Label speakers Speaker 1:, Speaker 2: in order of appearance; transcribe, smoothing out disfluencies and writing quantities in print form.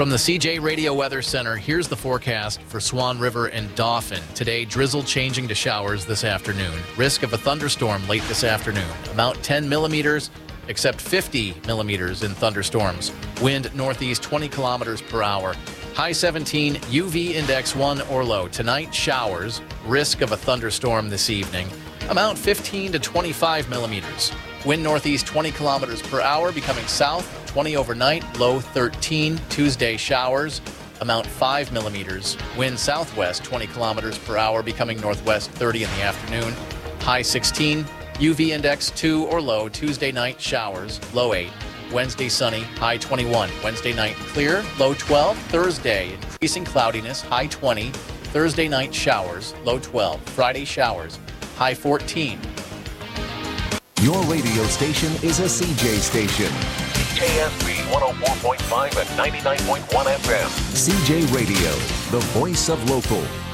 Speaker 1: From the CJ Radio Weather Center, here's the forecast for Swan River and Dauphin. Today, drizzle changing to showers this afternoon. Risk of a thunderstorm late this afternoon. Amount 10 millimeters, except 50 millimeters in thunderstorms. Wind northeast 20 kilometers per hour. High 17, UV index 1 or low. Tonight, showers. Risk of a thunderstorm this evening. Amount 15 to 25 millimeters. Wind northeast 20 kilometers per hour, becoming south 20 overnight, low 13. Tuesday, showers. Amount 5 millimeters. Wind southwest 20 kilometers per hour, becoming northwest 30 in the afternoon. High 16. UV index 2 or low. Tuesday night, showers. Low 8. Wednesday, sunny. High 21. Wednesday night, clear. Low 12. Thursday, increasing cloudiness. High 20. Thursday night, showers. Low 12. Friday, showers. High 14.
Speaker 2: Your radio station is a CJ station.
Speaker 3: KSB 104.5 and 99.1 FM.
Speaker 2: CJ Radio, the voice of local.